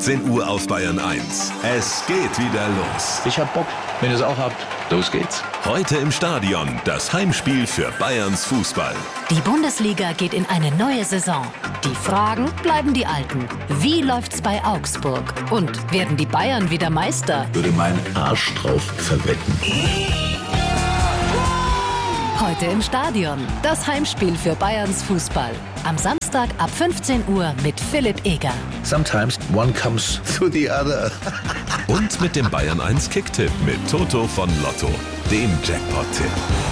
18 Uhr auf Bayern 1. Es geht wieder los. Ich hab Bock. Wenn ihr es auch habt, los geht's. Heute im Stadion das Heimspiel für Bayerns Fußball. Die Bundesliga geht in eine neue Saison. Die Fragen bleiben die alten. Wie läuft's bei Augsburg? Und werden die Bayern wieder Meister? Würde meinen Arsch drauf verwetten. Heute im Stadion. Das Heimspiel für Bayerns Fußball. Am Samstag ab 15 Uhr mit Philipp Eger. Sometimes one comes to the other. Und mit dem Bayern 1 Kicktipp mit Toto von Lotto, dem Jackpot-Tipp.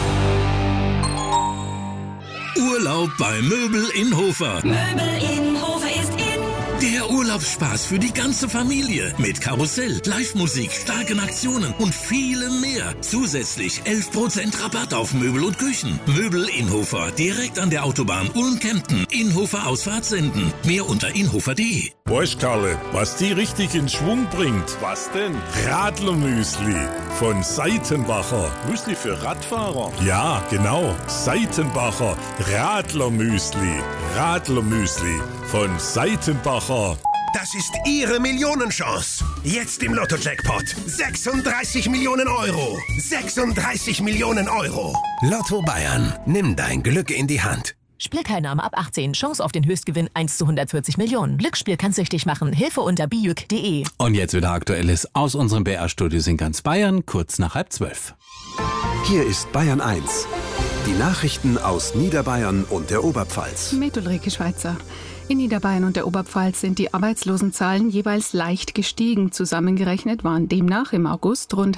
Urlaub bei Möbel in Hofer. Möbel in Hofer ist in. Der Urlaubsspaß für die ganze Familie. Mit Karussell, Live-Musik, starken Aktionen und vielem mehr. Zusätzlich 11% Rabatt auf Möbel und Küchen. Möbel in Hofer, direkt an der Autobahn Ulm-Kempten. Inhofer Ausfahrt senden. Mehr unter inhofer.de. Weißt Karle, was die richtig in Schwung bringt? Was denn? Radlermüsli von Seitenbacher. Müsli für Radfahrer? Ja, genau. Seitenbacher Radlermüsli. Radlermüsli von Seitenbacher. Das ist Ihre Millionenchance. Jetzt im Lotto-Jackpot. 36 Millionen Euro. 36 Millionen Euro. Lotto Bayern. Nimm dein Glück in die Hand. Spielteilnahme ab 18. Chance auf den Höchstgewinn 1 zu 140 Millionen. Glücksspiel kann süchtig machen. Hilfe unter bijuk.de. Und jetzt wieder Aktuelles aus unserem BR-Studio in ganz Bayern, kurz nach 11:30. Hier ist Bayern 1. Die Nachrichten aus Niederbayern und der Oberpfalz. Mit Ulrike Schweizer. In Niederbayern und der Oberpfalz sind die Arbeitslosenzahlen jeweils leicht gestiegen. Zusammengerechnet waren demnach im August rund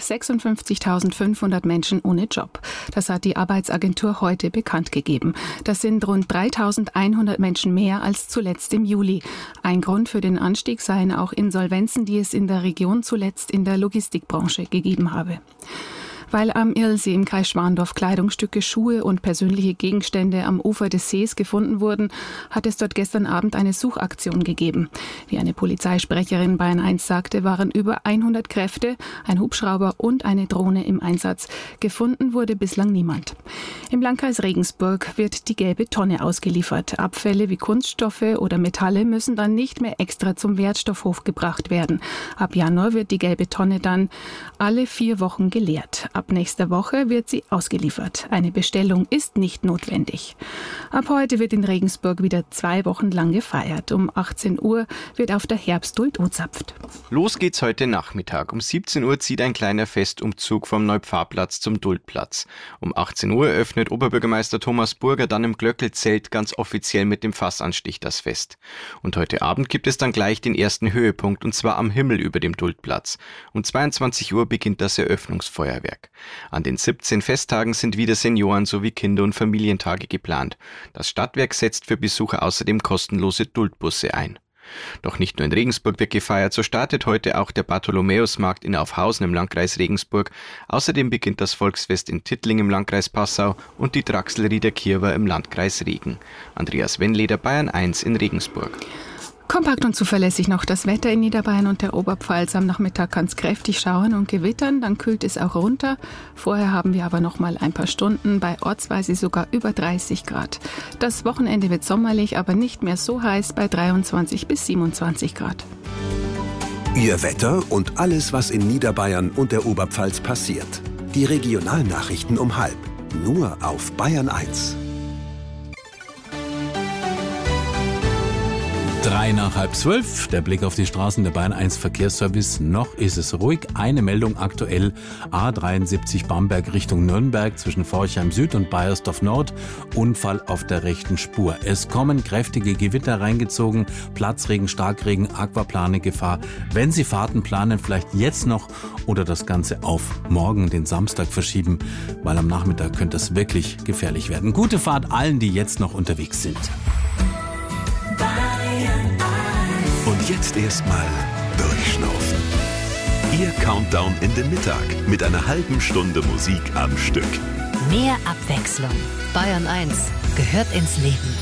56.500 Menschen ohne Job. Das hat die Arbeitsagentur heute bekannt gegeben. Das sind rund 3.100 Menschen mehr als zuletzt im Juli. Ein Grund für den Anstieg seien auch Insolvenzen, die es in der Region zuletzt in der Logistikbranche gegeben habe. Weil am Irlsee im Kreis Schwandorf Kleidungsstücke, Schuhe und persönliche Gegenstände am Ufer des Sees gefunden wurden, hat es dort gestern Abend eine Suchaktion gegeben. Wie eine Polizeisprecherin Bayern 1 sagte, waren über 100 Kräfte, ein Hubschrauber und eine Drohne im Einsatz. Gefunden wurde bislang niemand. Im Landkreis Regensburg wird die gelbe Tonne ausgeliefert. Abfälle wie Kunststoffe oder Metalle müssen dann nicht mehr extra zum Wertstoffhof gebracht werden. Ab Januar wird die gelbe Tonne dann alle 4 Wochen geleert. Ab nächster Woche wird sie ausgeliefert. Eine Bestellung ist nicht notwendig. Ab heute wird in Regensburg wieder 2 Wochen lang gefeiert. Um 18 Uhr wird auf der Herbstduld ozapft. Los geht's heute Nachmittag. Um 17 Uhr zieht ein kleiner Festumzug vom Neupfarrplatz zum Duldplatz. Um 18 Uhr eröffnet Oberbürgermeister Thomas Burger dann im Glöckelzelt ganz offiziell mit dem Fassanstich das Fest. Und heute Abend gibt es dann gleich den ersten Höhepunkt, und zwar am Himmel über dem Duldplatz. Um 22 Uhr beginnt das Eröffnungsfeuerwerk. An den 17 Festtagen sind wieder Senioren- sowie Kinder- und Familientage geplant. Das Stadtwerk setzt für Besucher außerdem kostenlose Duldbusse ein. Doch nicht nur in Regensburg wird gefeiert, so startet heute auch der Bartholomäusmarkt in Aufhausen im Landkreis Regensburg. Außerdem beginnt das Volksfest in Tittling im Landkreis Passau und die Draxelrieder Kirwa im Landkreis Regen. Andreas Wennleder, Bayern 1 in Regensburg. Kompakt und zuverlässig noch das Wetter in Niederbayern und der Oberpfalz. Am Nachmittag kann es kräftig schauern und gewittern, dann kühlt es auch runter. Vorher haben wir aber noch mal ein paar Stunden, bei ortsweise sogar über 30 Grad. Das Wochenende wird sommerlich, aber nicht mehr so heiß, bei 23 bis 27 Grad. Ihr Wetter und alles, was in Niederbayern und der Oberpfalz passiert. Die Regionalnachrichten um 12:30. Nur auf Bayern 1. 3 nach 11:30, der Blick auf die Straßen der Bayern 1 Verkehrsservice. Noch ist es ruhig. Eine Meldung aktuell: A73 Bamberg Richtung Nürnberg zwischen Forchheim Süd und Baiersdorf Nord. Unfall auf der rechten Spur. Es kommen kräftige Gewitter reingezogen. Platzregen, Starkregen, Aquaplaning-Gefahr. Wenn Sie Fahrten planen, vielleicht jetzt noch oder das Ganze auf morgen, den Samstag, verschieben, weil am Nachmittag könnte es wirklich gefährlich werden. Gute Fahrt allen, die jetzt noch unterwegs sind. Und jetzt erstmal durchschnaufen. Ihr Countdown in den Mittag mit einer halben Stunde Musik am Stück. Mehr Abwechslung. Bayern 1 gehört ins Leben.